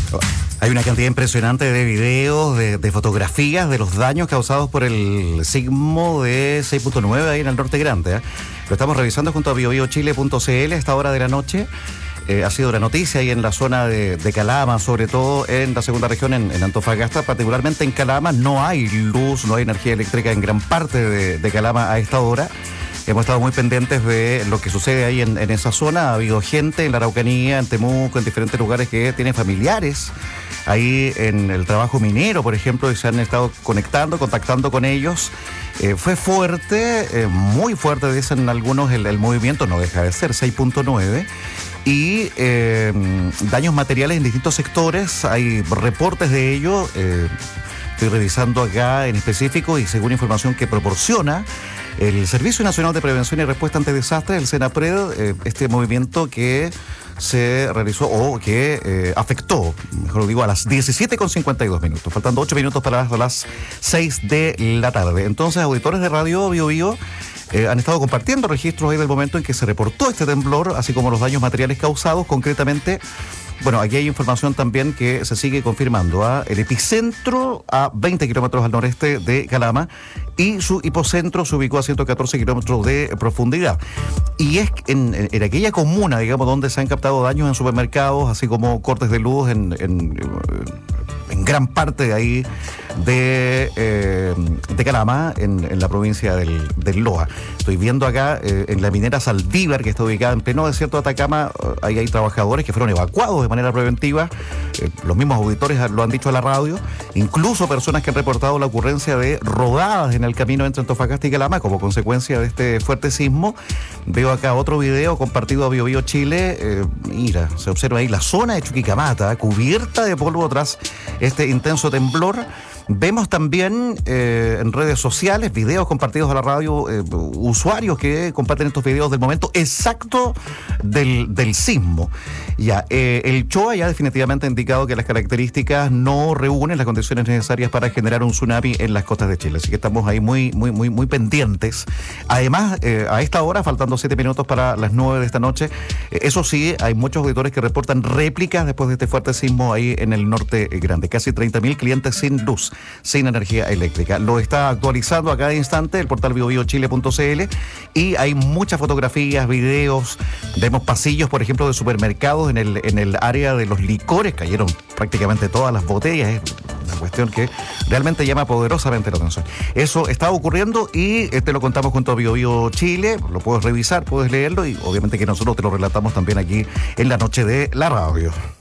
Hay una cantidad impresionante de videos, de fotografías de los daños causados por el sismo de 6.9 ahí en el Norte Grande. Lo estamos revisando junto a biobiochile.cl a esta hora de la noche. Ha sido la noticia ahí en la zona de Calama, sobre todo en la segunda región, en Antofagasta, particularmente en Calama. No hay luz, no hay energía eléctrica en gran parte de Calama a esta hora. Hemos estado muy pendientes de lo que sucede ahí en esa zona. Ha habido gente en la Araucanía, en Temuco, en diferentes lugares que tienen familiares ahí en el trabajo minero, por ejemplo, y se han estado contactando con ellos. Fue fuerte, muy fuerte, dicen algunos, el movimiento no deja de ser 6.9. Y daños materiales en distintos sectores, hay reportes de ello. Estoy revisando acá en específico y según información que proporciona el Servicio Nacional de Prevención y Respuesta ante Desastres, el SENAPRED, este movimiento que se realizó o que afectó, mejor digo, a las 17:52, faltando 8 minutos para las 6 de la tarde. Entonces, auditores de Radio Bio Bio han estado compartiendo registros ahí del momento en que se reportó este temblor, así como los daños materiales causados. Concretamente, bueno, aquí hay información también que se sigue confirmando. El epicentro a 20 kilómetros al noreste de Calama y su hipocentro se ubicó a 114 kilómetros de profundidad. Y es en aquella comuna, digamos, donde se han captado daños en supermercados, así como cortes de luz en gran parte de ahí de Calama, en la provincia del Loa. Estoy viendo acá en la minera Saldívar, que está ubicada en pleno desierto de Atacama. Ahí hay trabajadores que fueron evacuados de manera preventiva. Los mismos auditores lo han dicho a la radio. Incluso personas que han reportado la ocurrencia de rodadas en el camino entre Antofagasta y Calama como consecuencia de este fuerte sismo. Veo acá otro video compartido a Bio Bio Chile. Mira, se observa ahí la zona de Chuquicamata, cubierta de polvo tras este intenso temblor. Vemos también en redes sociales videos compartidos a la radio, usuarios que comparten estos videos del momento exacto del sismo. Ya, el CHOA ya definitivamente ha indicado que las características no reúnen las condiciones necesarias para generar un tsunami en las costas de Chile. Así que estamos ahí muy pendientes. Además, a esta hora, faltando 7 minutos para las 9 de esta noche, eso sí, hay muchos auditores que reportan réplicas después de este fuerte sismo ahí en el Norte Grande. Casi 30.000 clientes sin luz, sin energía eléctrica. Lo está actualizando a cada instante el portal biobiochile.cl y hay muchas fotografías, videos. Vemos pasillos, por ejemplo, de supermercados en el área de los licores. Cayeron prácticamente todas las botellas. Es una cuestión que realmente llama poderosamente la atención. Eso está ocurriendo y te lo contamos junto a Bio Bio Chile. Lo puedes revisar, puedes leerlo y obviamente que nosotros te lo relatamos también aquí en la noche de la radio.